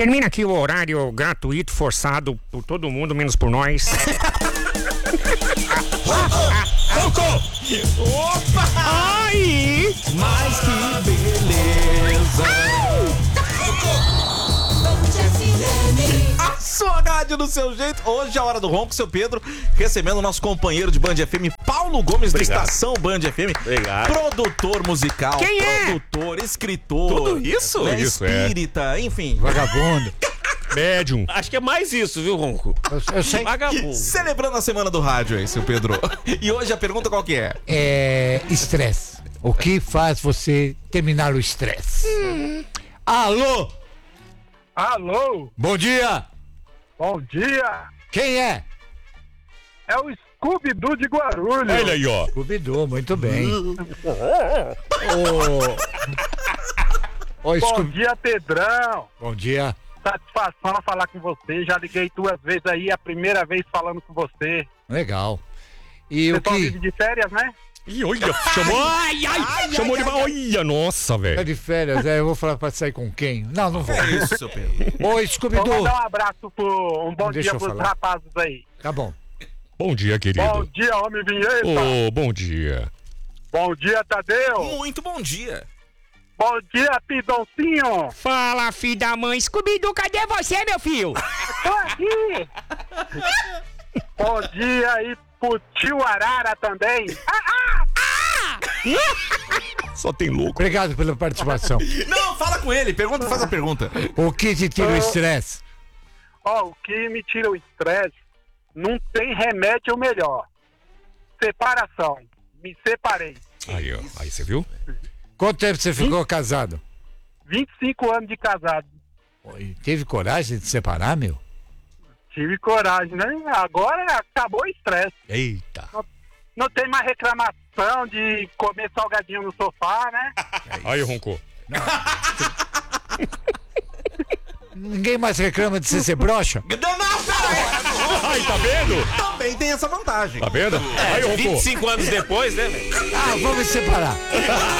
Termina aqui o horário gratuito, forçado por todo mundo, menos por nós. Opa! Ai! Mas que beleza! A sua rádio do seu jeito. Hoje é a hora do ronco, seu Pedro, recebendo o nosso companheiro de Band FM, Paulo Gomes, da Estação Band FM. Obrigado. Produtor musical, Quem é? produtor, escritor. Tudo isso? Né, Isso, espírita, enfim. Vagabundo. Médium. Acho que é mais isso, viu, Ronco? Eu sei. Vagabundo. Celebrando a semana do rádio aí, seu Pedro. E hoje a pergunta qual que é? É estresse. O que faz você terminar o estresse? Alô? Alô, Bom dia. bom dia. Quem é? É o Scooby-Doo de Guarulhos. Olha aí, ó. Scooby-Doo, muito bem. Ô, Bom Scooby. dia, Pedrão. Bom dia. Satisfação falar com você. Já liguei 2 vezes aí, a primeira vez falando com você. Legal. E Você o tá que? vive de férias, né? Ih, olha, chamou. Chamou de. Olha, nossa, Tá velho. de férias, eu vou falar pra sair com quem? Não, não vou. É isso, seu Pedro. Ô, Vou Scooby-Doo. mandar um abraço um bom Deixa dia eu pros falar. rapazes aí. Tá bom. Bom dia, Bom querido. dia, homem vinheta. Ô, bom dia. Bom dia, Tadeu. Muito bom dia. Bom dia, Pidoncinho. Fala, filho da mãe. Scooby-Doo, cadê você, meu filho? Tô aqui. Bom dia aí pro tio Arara também. Só tem louco. Obrigado pela participação. Não, fala com ele. Pergunta, faz a pergunta. O que te tira o estresse? Ó, o que me tira o estresse, não tem remédio melhor. Separação. Me separei. Aí, ó. Aí, você viu? Quanto tempo você ficou casado? 25 anos de casado. E teve coragem de se separar, meu? Tive coragem, né? Agora acabou o estresse. Eita. Não tem mais reclamação de comer salgadinho no sofá, né? Aí, roncou. Ninguém mais reclama de você ser broxa? Ai, tá vendo? Também tem essa vantagem. Tá vendo? Aí, roncou. 25 anos depois, né, velho? Ah, vamos separar.